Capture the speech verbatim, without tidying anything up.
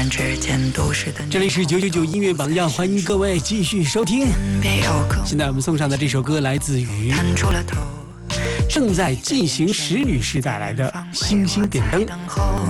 人之间都是等。 这里是九九九音乐榜样，欢迎各位继续收听。现在我们送上的这首歌来自于正在进行时女士带来的《星星点灯》。